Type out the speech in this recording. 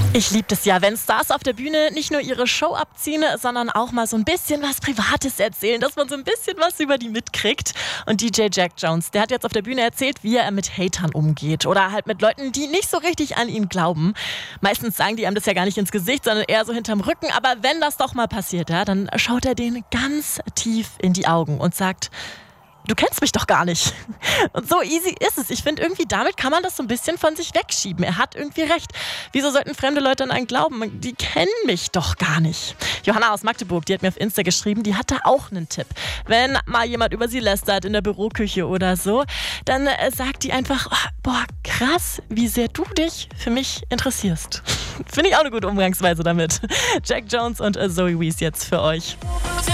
Ich liebe es ja, wenn Stars auf der Bühne nicht nur ihre Show abziehen, sondern auch mal so ein bisschen was Privates erzählen, dass man so ein bisschen was über die mitkriegt. Und DJ Jack Jones, der hat jetzt auf der Bühne erzählt, wie er mit Hatern umgeht oder halt mit Leuten, die nicht so richtig an ihn glauben. Meistens sagen die einem das ja gar nicht ins Gesicht, sondern eher so hinterm Rücken. Aber wenn das doch mal passiert, ja, dann schaut er denen ganz tief in die Augen und sagt: Du kennst mich doch gar nicht. Und so easy ist es. Ich finde irgendwie, damit kann man das so ein bisschen von sich wegschieben. Er hat irgendwie recht. Wieso sollten fremde Leute an einen glauben? Die kennen mich doch gar nicht. Johanna aus Magdeburg, die hat mir auf Insta geschrieben, die hatte auch einen Tipp. Wenn mal jemand über sie lästert in der Büroküche oder so, dann sagt die einfach: boah, krass, wie sehr du dich für mich interessierst. Finde ich auch eine gute Umgangsweise damit. Jack Jones und Zoe Wees jetzt für euch.